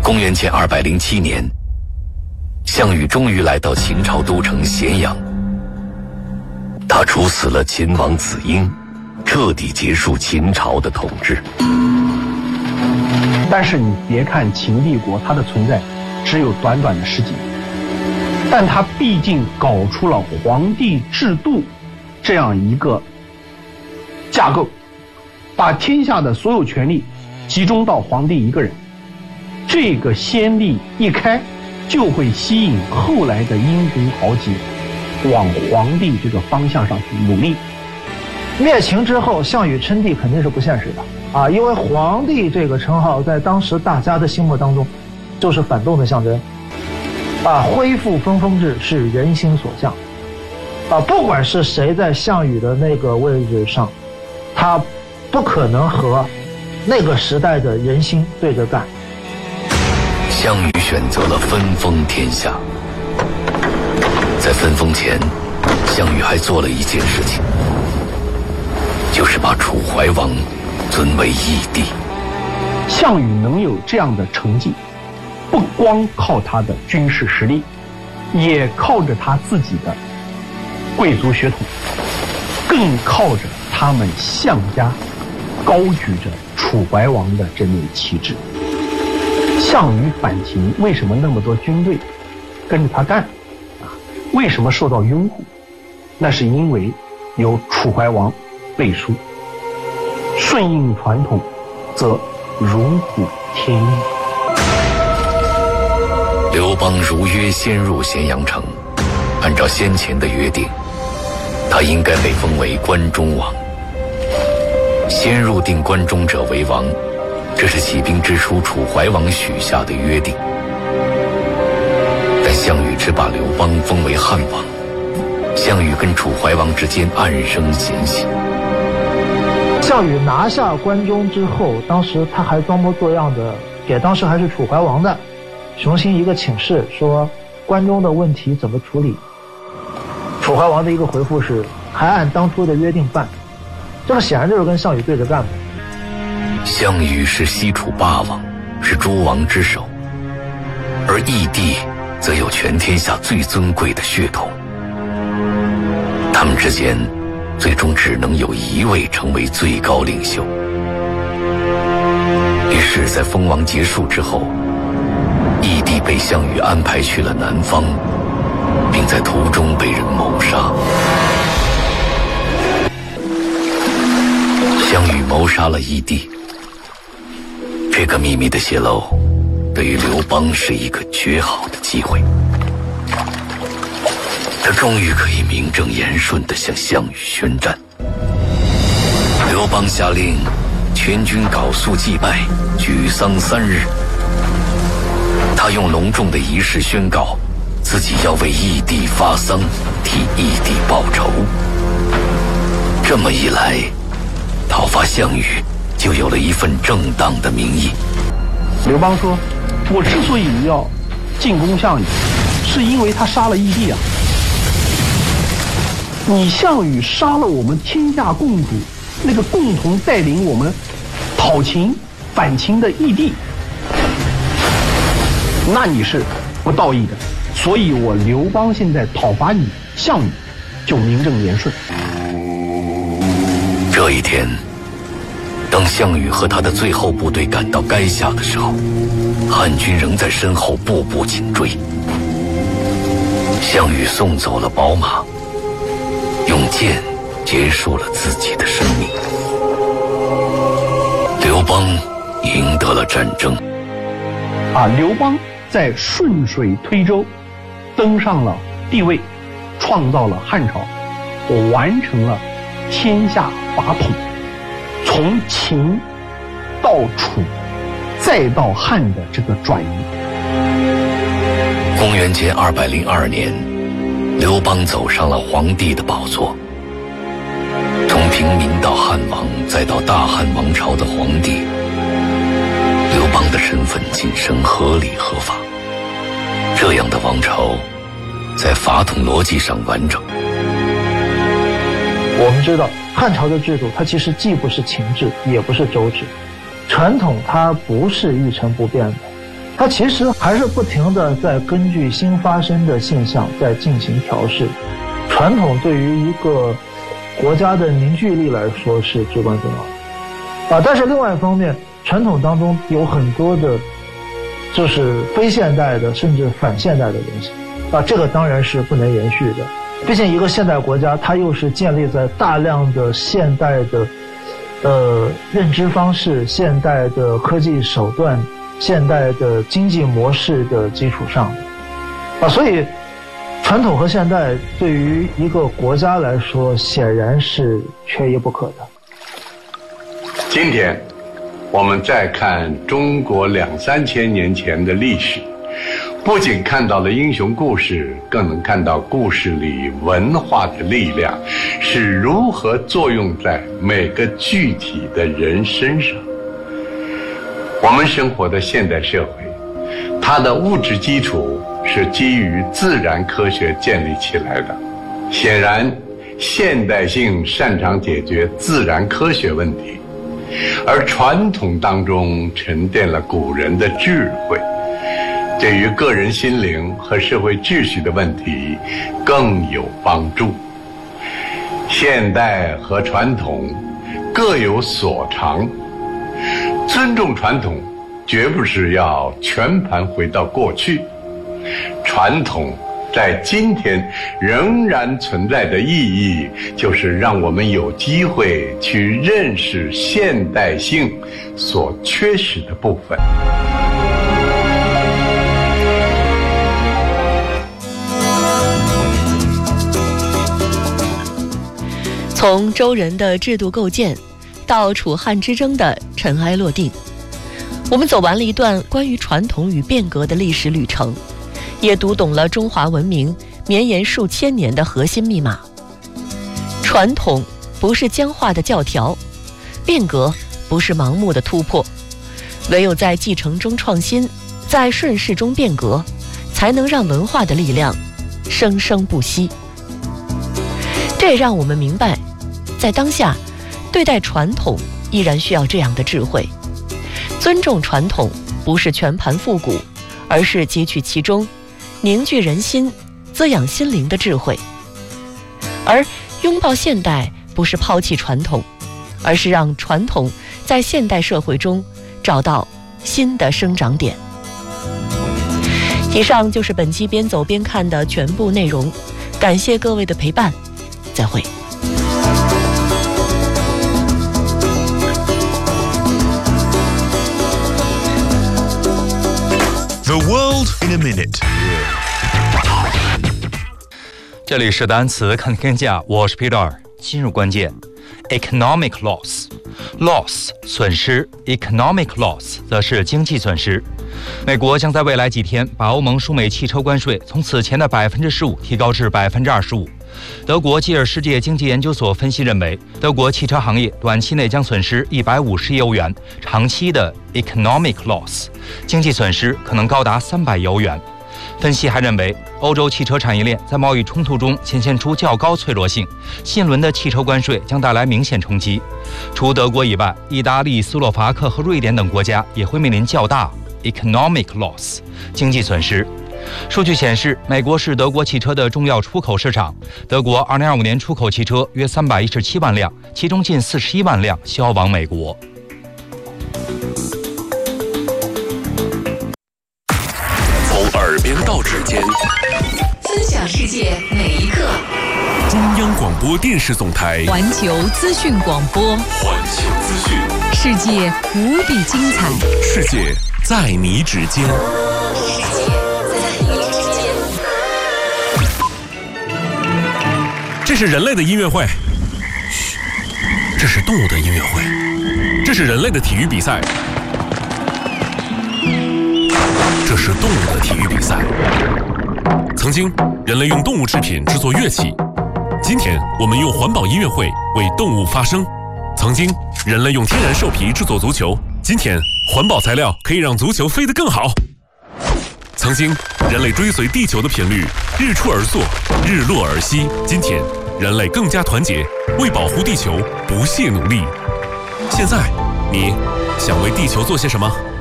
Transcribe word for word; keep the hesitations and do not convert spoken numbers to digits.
公元前二百零七年，项羽终于来到秦朝都城咸阳，他处死了秦王子婴，彻底结束秦朝的统治。 但是你别看秦帝国它的存在只有短短的十几年，但它毕竟搞出了皇帝制度这样一个架构，把天下的所有权力集中到皇帝一个人。这个先例一开，就会吸引后来的英雄豪杰往皇帝这个方向上去努力。 灭秦之后，项羽称帝肯定是不现实的啊，因为皇帝这个称号在当时大家的心目当中就是反动的象征啊，恢复分封制是人心所向啊，不管是谁在项羽的那个位置上，他不可能和那个时代的人心对着干。 项羽选择了分封天下，在分封前，项羽还做了一件事情，就是把楚怀王尊为义帝。 项羽能有这样的成绩，不光靠他的军事实力，也靠着他自己的贵族血统，更靠着他们项家高举着楚怀王的这面旗帜。项羽反秦，为什么那么多军队跟着他干啊？为什么受到拥护？那是因为有楚怀王背书。顺应传统，则如虎添翼。 刘邦如约先入咸阳城，按照先前的约定，他应该被封为关中王。先入定关中者为王，这是起兵之初楚怀王许下的约定。但项羽只把刘邦封为汉王，项羽跟楚怀王之间暗生嫌隙。 项羽拿下关中之后，当时他还装模作样的给当时还是楚怀王的熊心一个请示，说关中的问题怎么处理。楚怀王的一个回复是还按当初的约定办，这个显然就是跟项羽对着干的。 项羽是西楚霸王，是诸王之首，而义帝则有全天下最尊贵的血统，他们之间最终只能有一位成为最高领袖。于是在封王结束之后，义帝被项羽安排去了南方，并在途中被人谋杀。项羽谋杀了义帝，这个秘密的泄露对于刘邦是一个绝好的机会，他终于可以名正言顺地向项羽宣战。刘邦下令全军缟素祭拜，举丧三日。他用隆重的仪式宣告自己要为义帝发丧，替义帝报仇。这么一来，讨伐项羽就有了一份正当的名义。 刘邦说，我之所以要进攻项羽，是因为他杀了义帝啊。你项羽杀了我们天下共主，那个共同带领我们讨秦反秦的义帝，那你是不道义的。所以我刘邦现在讨伐你项羽就名正言顺。 这一天，当项羽和他的最后部队赶到垓下的时候，汉军仍在身后步步紧追。项羽送走了宝马，用剑结束了自己的生命。刘邦赢得了战争。 啊，刘邦在顺水推舟，登上了帝位，创造了汉朝，我完成了天下法统，从秦到楚再到汉的这个转移。 公元前二百零二年，刘邦走上了皇帝的宝座。从平民到汉王，再到大汉王朝的皇帝，刘邦的身份晋升合理合法。这样的王朝在法统逻辑上完整。 我们知道汉朝的制度，它其实既不是秦制，也不是周制，传统它不是一成不变的， 它其实还是不停的在根据新发生的现象在进行调试。传统对于一个国家的凝聚力来说是至关重要的啊，但是另外一方面，传统当中有很多的就是非现代的甚至反现代的东西啊，这个当然是不能延续的。毕竟一个现代国家，它又是建立在大量的现代的呃认知方式、现代的科技手段、现代的经济模式的基础上的啊，所以传统和现代对于一个国家来说显然是缺一不可的。 今天我们再看中国两三千年前的历史，不仅看到了英雄故事，更能看到故事里文化的力量是如何作用在每个具体的人身上。我们生活的现代社会，它的物质基础是基于自然科学建立起来的。显然，现代性擅长解决自然科学问题，而传统当中沉淀了古人的智慧，对于个人心灵和社会秩序的问题更有帮助。现代和传统各有所长，尊重传统绝不是要全盘回到过去，传统在今天仍然存在的意义，就是让我们有机会去认识现代性所缺失的部分。 从周人的制度构建到楚汉之争的尘埃落定，我们走完了一段关于传统与变革的历史旅程，也读懂了中华文明绵延数千年的核心密码。传统不是僵化的教条，变革不是盲目的突破，唯有在继承中创新，在顺势中变革，才能让文化的力量生生不息。这也让我们明白，在当下对待传统依然需要这样的智慧。尊重传统不是全盘复古，而是汲取其中凝聚人心、滋养心灵的智慧。而拥抱现代不是抛弃传统，而是让传统在现代社会中找到新的生长点。以上就是本期边走边看的全部内容，感谢各位的陪伴，再会。 The world in a minute。 这里是单词看天下，我是 Peter。进入关键 ，economic loss，loss 损失 ，economic loss 则是经济损失。美国将在未来几天把欧盟输美汽车关税从此前的百分之十五提高至百分之二十五。德国基尔世界经济研究所分析认为，德国汽车行业短期内将损失一百五十亿欧元，长期的 economic loss 经济损失可能高达三百亿欧元。分析还认为，欧洲汽车产业链在贸易冲突中显现出较高脆弱性，新一轮的汽车关税将带来明显冲击。除德国以外，意大利、斯洛伐克和瑞典等国家也会面临较大 economic loss 经济损失。数据显示，美国是德国汽车的重要出口市场。德国二零二五年出口汽车约三百一十七万辆，其中近四十一万辆销往美国。 从耳边到指尖， 分享世界每一刻。 中央广播电视总台环球资讯广播， 环球资讯， 世界无比精彩， 世界在你指尖。 世界在你指尖。 这是人类的音乐会，嘘，这是动物的音乐会，这是人类的体育比赛，这是动物的体育比赛。曾经，人类用动物制品制作乐器。今天，我们用环保音乐会为动物发声。曾经，人类用天然兽皮制作足球。今天，环保材料可以让足球飞得更好。曾经，人类追随地球的频率，日出而作，日落而息。今天，人类更加团结，为保护地球不懈努力。现在，你想为地球做些什么？